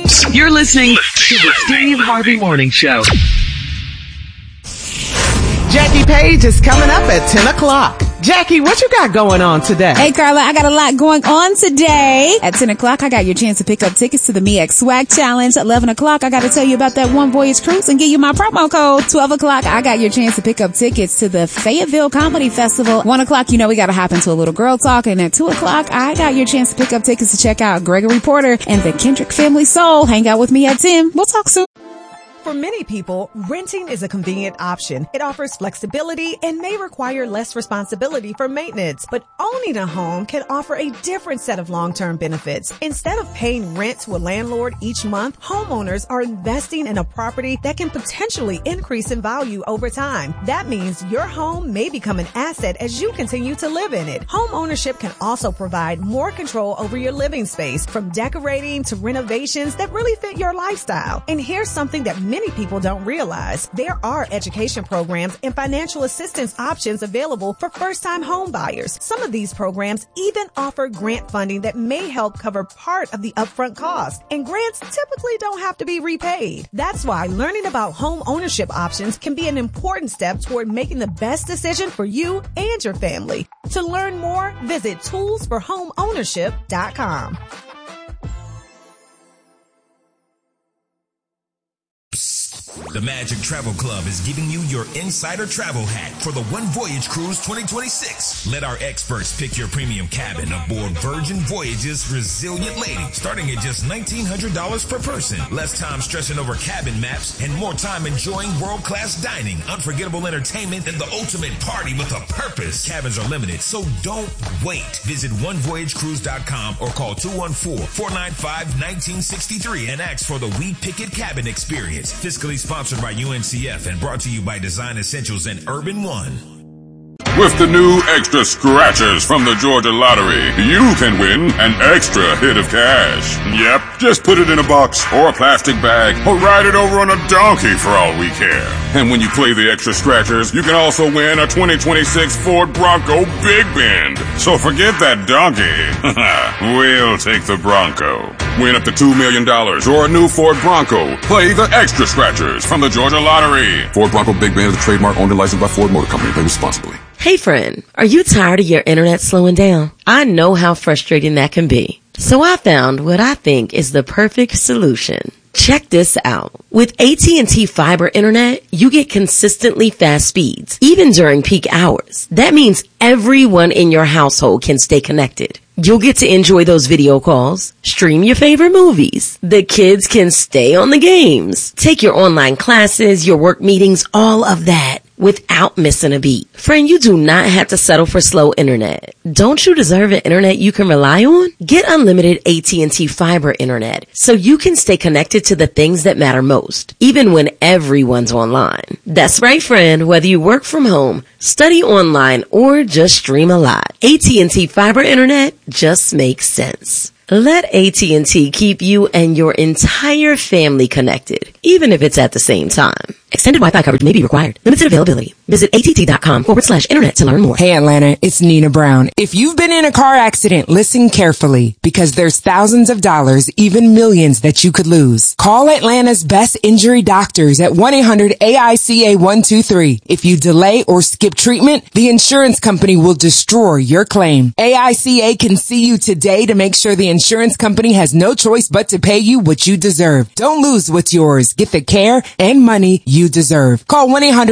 You're listening to the Steve Harvey Morning Show. Jackie Page is coming up at 10 o'clock. Jackie, what you got going on today? Hey, Carla, I got a lot going on today. At 10 o'clock, I got your chance to pick up tickets to the MEX Swag Challenge. 11 o'clock, I got to tell you about that One Voyage Cruise and give you my promo code. 12 o'clock, I got your chance to pick up tickets to the Fayetteville Comedy Festival. 1 o'clock, you know we got to hop into a little girl talk. And at 2 o'clock, I got your chance to pick up tickets to check out Gregory Porter and the Kendrick Family Soul. Hang out with me at 10. We'll talk soon. For many people, renting is a convenient option. It offers flexibility and may require less responsibility for maintenance. But owning a home can offer a different set of long-term benefits. Instead of paying rent to a landlord each month, homeowners are investing in a property that can potentially increase in value over time. That means your home may become an asset as you continue to live in it. Home ownership can also provide more control over your living space, from decorating to renovations that really fit your lifestyle. And here's something that many people don't realize. There are education programs and financial assistance options available for first-time home buyers. Some of these programs even offer grant funding that may help cover part of the upfront cost. And grants typically don't have to be repaid. That's why learning about home ownership options can be an important step toward making the best decision for you and your family. To learn more, visit toolsforhomeownership.com. The Magic Travel Club is giving you your insider travel hack for the One Voyage Cruise 2026. Let our experts pick your premium cabin aboard Virgin Voyage's Resilient Lady, starting at just $1,900 per person. Less time stressing over cabin maps and more time enjoying world-class dining, unforgettable entertainment, and the ultimate party with a purpose. Cabins are limited, so don't wait. Visit onevoyagecruise.com or call 214-495-1963 and ask for the We Pick It Cabin Experience. Fiscally sponsored by UNCF and brought to you by Design Essentials and Urban One. With the new extra scratchers from the Georgia Lottery, you can win an extra hit of cash. Yep, just put it in a box or a plastic bag or ride it over on a donkey for all we care. And when you play the extra scratchers, you can also win a 2026 Ford Bronco Big Bend. So forget that donkey. We'll take the Bronco. Win up to $2 million or a new Ford Bronco. Play the extra scratchers from the Georgia Lottery. Ford Bronco Big Bend is a trademark owned and licensed by Ford Motor Company. Play responsibly. Hey friend, are you tired of your internet slowing down? I know how frustrating that can be. So I found what I think is the perfect solution. Check this out. With AT&T Fiber Internet, you get consistently fast speeds, even during peak hours. That means everyone in your household can stay connected. You'll get to enjoy those video calls, stream your favorite movies. The kids can stay on the games, take your online classes, your work meetings, all of that without missing a beat. Friend, you do not have to settle for slow internet. Don't you deserve an internet you can rely on? Get unlimited AT&T Fiber Internet so you can stay connected to the things that matter most, even when everyone's online. That's right, friend. Whether you work from home, study online, or just stream a lot, AT&T Fiber Internet just makes sense. Let AT&T keep you and your entire family connected, even if it's at the same time. Extended Wi-Fi coverage may be required. Limited availability. Visit att.com/internet to learn more. Hey Atlanta, it's Nina Brown. If you've been in a car accident, listen carefully, because there's thousands of dollars, even millions, that you could lose. Call Atlanta's best injury doctors at 1-800-AICA-123. If you delay or skip treatment, the insurance company will destroy your claim. AICA can see you today to make sure the insurance company has no choice but to pay you what you deserve. Don't lose what's yours. Get the care and money you deserve. Call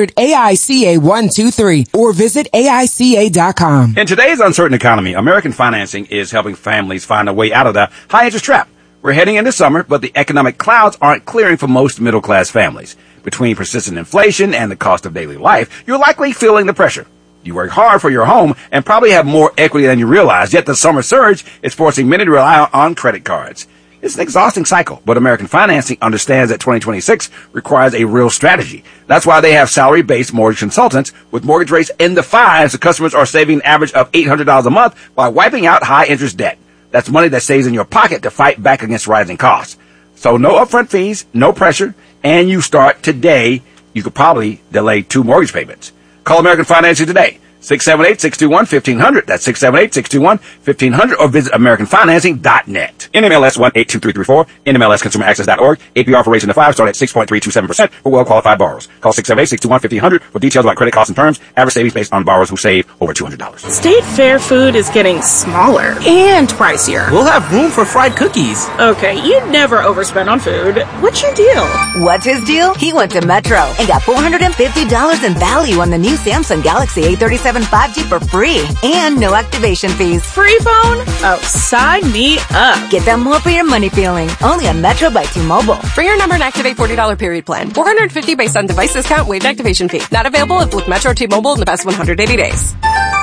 1-800-AICA-123 or visit AICA.com. In today's uncertain economy, American Financing is helping families find a way out of the high interest trap. We're heading into summer, but the economic clouds aren't clearing for most middle class families. Between persistent inflation and the cost of daily life, you're likely feeling the pressure. You work hard for your home and probably have more equity than you realize, yet the summer surge is forcing many to rely on credit cards. It's an exhausting cycle, but American Financing understands that 2026 requires a real strategy. That's why they have salary-based mortgage consultants with mortgage rates in the fives. The customers are saving an average of $800 a month while wiping out high-interest debt. That's money that stays in your pocket to fight back against rising costs. So no upfront fees, no pressure, and you start today. You could probably delay 2 mortgage payments. Call American Financing today. 678-621-1500. That's 678-621-1500, or visit AmericanFinancing.net. NMLS 182334, NMLSConsumerAccess.org. APR for rates in the 5 start at 6.327% for well-qualified borrowers. Call 678-621-1500 for details about credit costs and terms. Average savings based on borrowers who save over $200. State Fair food is getting smaller and pricier. We'll have room for fried cookies. Okay, you'd never overspend on food. What's your deal? What's his deal? He went to Metro and got $450 in value on the new Samsung Galaxy A37 5G for free and no activation fees. Free phone? Oh, sign me up. Get that more for your money feeling. Only on Metro by T-Mobile. For your number and activate $40 period plan. $450 based on device discount, waived activation fee. Not available if with Metro T-Mobile in the past 180 days.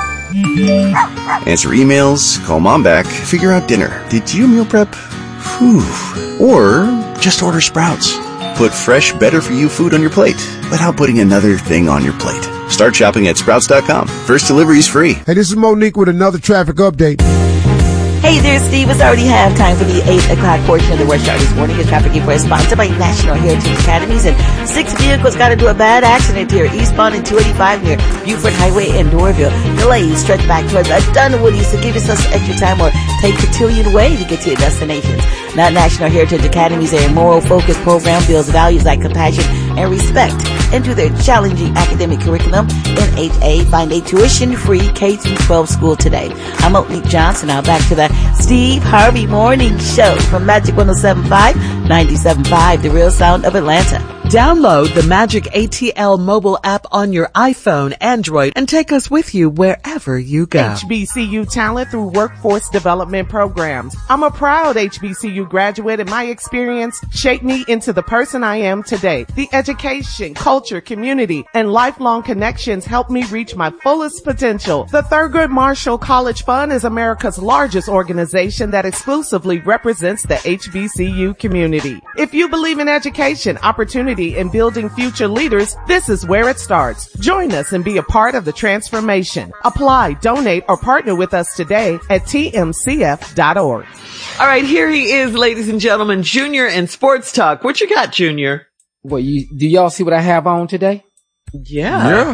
Answer emails, call mom back, figure out dinner. Did you meal prep? Whew. Or just order Sprouts. Put fresh, better-for-you food on your plate without putting another thing on your plate. Start shopping at Sprouts.com. First delivery is free. Hey, this is Monique with another traffic update. Hey there, Steve. It's already halftime for the 8 o'clock portion of the rush hour this morning. Your traffic info is sponsored by National Heritage Academies, and 6 vehicles got into a bad accident here eastbound in 285 near Buford Highway in Doraville. Delays stretch back towards Dunwoody, so give yourself some extra time or take Cotillion Way to get to your destinations. Now, National Heritage Academies, a moral-focused program, builds values like compassion and respect into their challenging academic curriculum. NHA, find a tuition-free K-12 school today. I'm Monique Johnson. Now back to the Steve Harvey Morning Show from Magic 107.5, 97.5, the real sound of Atlanta. Download the Magic ATL mobile app on your iPhone, Android, and take us with you wherever you go. HBCU talent through workforce development programs. I'm a proud HBCU graduate, and my experience shaped me into the person I am today. The education, culture, community, and lifelong connections helped me reach my fullest potential. The Thurgood Marshall College Fund is America's largest organization that exclusively represents the HBCU community. If you believe in education, opportunity, and building future leaders, this is where it starts. Join us and be a part of the transformation. Apply, donate, or partner with us today at tmcf.org. All right, here he is, ladies and gentlemen, Junior in Sports Talk. What you got, Junior? Well, do y'all see what I have on today? Yeah.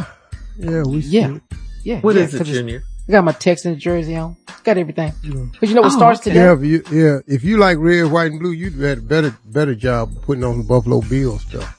Yeah. What is it, Junior? I got my Texans jersey on. Got everything. Cause you know what starts today? Yeah, if you like red, white, and blue, you'd have a better job putting on the Buffalo Bills stuff.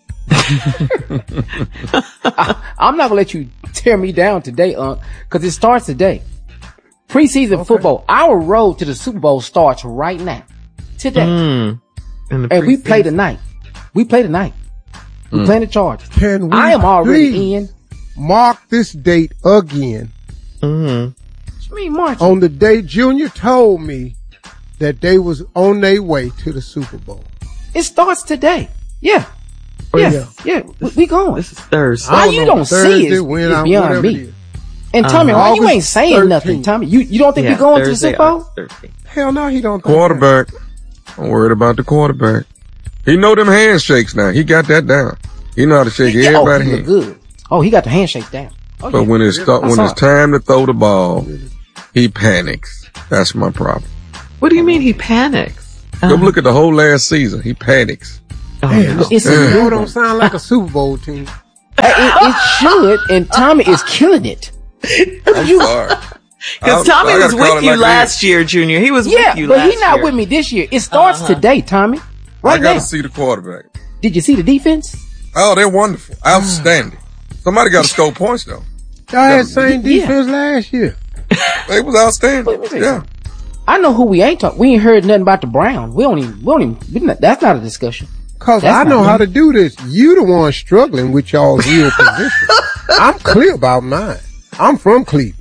I'm not gonna let you tear me down today, cause it starts today. Preseason football. Our road to the Super Bowl starts right now. Today. And we play tonight. We playing the Chargers. I am already in. Mark this date again. What you mean, March? On the day Junior told me that they was on their way to the Super Bowl. It starts today. Yeah. We going. This is Thursday. Why you don't see it is beyond me. And Tommy, why you ain't saying 13th. Nothing, Tommy? You don't think we're going to the Super Bowl? Hell no, he don't. Quarterback. I'm worried about the quarterback. He know them handshakes now. He got that down. He know how to shake everybody's hand. Good. Oh, he got the handshake down. But when it's time to throw the ball, he panics. That's my problem. What do you mean he panics? Go look at the whole last season. He panics. It don't sound like a Super Bowl team. It should, and Tommy is killing it. I'm sorry. Because Tommy was with you last year, Junior. He was with you last year. Yeah, but he's not with me this year. It starts today, Tommy. I got to see the quarterback. Did you see the defense? Oh, they're wonderful. Outstanding. Somebody got to score points, though. Y'all had the same defense last year. They was outstanding. Yeah. I know who we ain't talking. We ain't heard nothing about the Browns. We don't even, that's not a discussion. Cause I know how to do this. You the one struggling with y'all's real position. I'm clear about mine. I'm from Cleveland.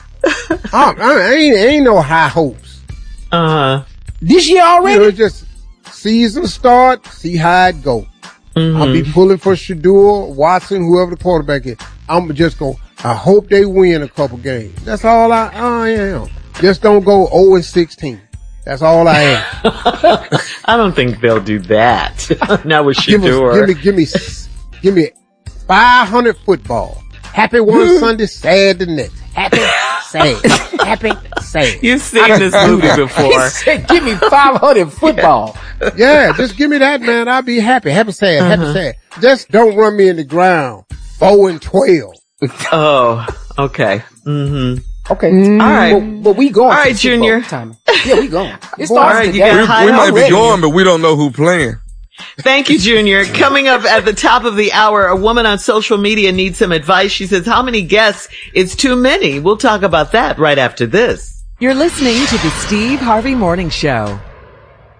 Ain't no high hopes. This year already? You know, just season start, see how it go. I'll be pulling for Shador, Watson, whoever the quarterback is. I'm just I hope they win a couple games. That's all I am. Just don't go 0-16. That's all I am. I don't think they'll do that. Not with Shador. Give me 500 football. Happy one Sunday, sad the next. Happy, sad. Happy, sad. You've seen this movie before. He said, give me 500 football. Yeah, just give me that, man. I'll be happy. Happy, sad. Happy, sad. Just don't run me in the ground. 4-12. Oh, Okay. Mm-hmm. Okay. All right. But we going. All right, Junior. Yeah, we going. It All right, starts today. We might be going, but we don't know who playing. Thank you, Junior. Coming up at the top of the hour, a woman on social media needs some advice. She says, how many guests is too many? We'll talk about that right after this. You're listening to the Steve Harvey Morning Show.